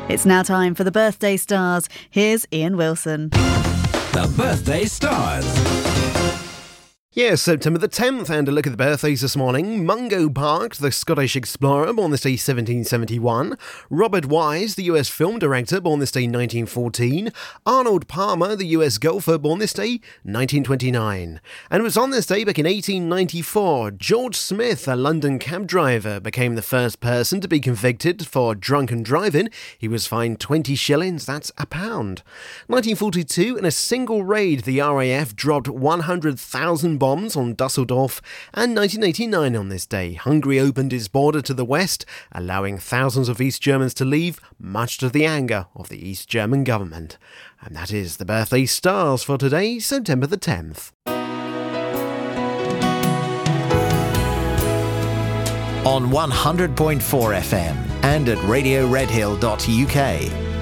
It's now time for the Birthday Stars. Here's Ian Wilson. The Birthday Stars. Yes, September the 10th, and a look at the birthdays this morning. Mungo Park, the Scottish explorer, born this day 1771. Robert Wise, the US film director, born this day 1914. Arnold Palmer, the US golfer, born this day 1929. And it was on this day back in 1894, George Smith, a London cab driver, became the first person to be convicted for drunken driving. He was fined 20 shillings, that's £1. 1942, in a single raid, the RAF dropped 100,000 bombs on Dusseldorf, and 1989 on this day, Hungary opened its border to the west, allowing thousands of East Germans to leave, much to the anger of the East German government. And that is the Birthday Stars for today, September the 10th. On 100.4 FM and at radioredhill.uk.